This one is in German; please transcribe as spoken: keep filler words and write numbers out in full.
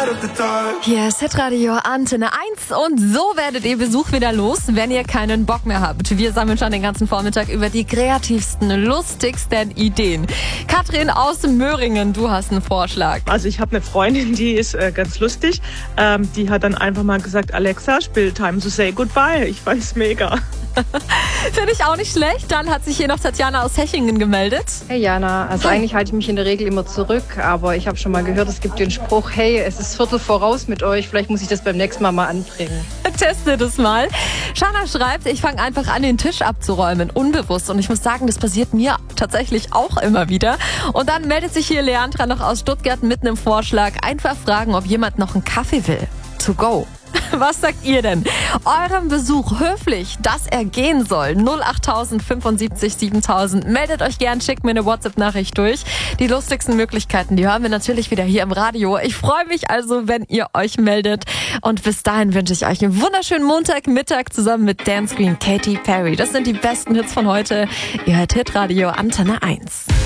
Hier ist Hitradio Antenne eins und so werdet ihr Besuch wieder los, wenn ihr keinen Bock mehr habt. Wir sammeln schon den ganzen Vormittag über die kreativsten, lustigsten Ideen. Katrin aus Möhringen, du hast einen Vorschlag. Also ich habe eine Freundin, die ist äh, ganz lustig. Ähm, die hat dann einfach mal gesagt, Alexa, spiel Time to Say Goodbye. Ich fand es mega. Finde ich auch nicht schlecht. Dann hat sich hier noch Tatjana aus Hechingen gemeldet. Hey Jana, also eigentlich halte ich mich in der Regel immer zurück, aber ich habe schon mal gehört, es gibt den Spruch, hey, es ist Viertel voraus mit euch, vielleicht muss ich das beim nächsten Mal mal anbringen. Teste das mal. Shana schreibt, ich fange einfach an, den Tisch abzuräumen, unbewusst. Und ich muss sagen, das passiert mir tatsächlich auch immer wieder. Und dann meldet sich hier Leandra noch aus Stuttgart mit einem Vorschlag. Einfach fragen, ob jemand noch einen Kaffee will. To go. Was sagt ihr denn? Eurem Besuch höflich, dass er gehen soll. null acht fünfundsiebzig siebentausend. Meldet euch gern, schickt mir eine WhatsApp-Nachricht durch. Die lustigsten Möglichkeiten, die hören wir natürlich wieder hier im Radio. Ich freue mich also, wenn ihr euch meldet. Und bis dahin wünsche ich euch einen wunderschönen Montagmittag zusammen mit Dance Queen Katy Perry. Das sind die besten Hits von heute. Ihr hört Hitradio Antenne eins.